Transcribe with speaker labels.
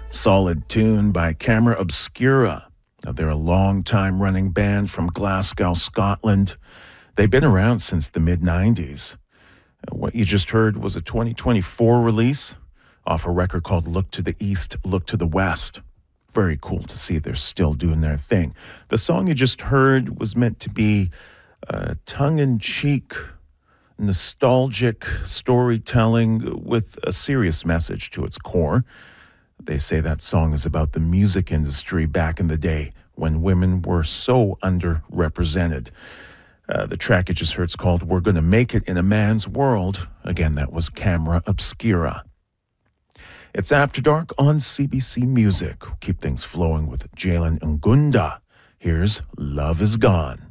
Speaker 1: Solid tune by Camera Obscura. Now, they're a long-time running band from Glasgow, Scotland. They've been around since the mid-90s. What you just heard was a 2024 release off a record called Look to the East, Look to the West. Very cool to see they're still doing their thing. The song you just heard was meant to be tongue-in-cheek, nostalgic storytelling with a serious message to its core. They say that song is about the music industry back in the day when women were so underrepresented. The track you just heard is called We're Gonna Make It in a Man's World. Again, that was Camera Obscura. It's After Dark on CBC Music. Keep things flowing with Jalen Ngunda. Here's Love Is Gone.